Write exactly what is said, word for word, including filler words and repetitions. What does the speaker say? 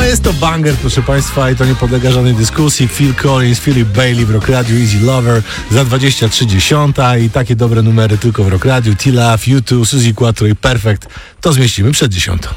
jest to banger, proszę Państwa, i to nie podlega żadnej dyskusji. Phil Collins, Philip Bailey w Rock Radio, Easy Lover za dwadzieścia trzy dziesiąta i takie dobre numery tylko w Rock Radio. T-Love, U two, Suzy Quattro i Perfect to zmieścimy przed dziesiątą.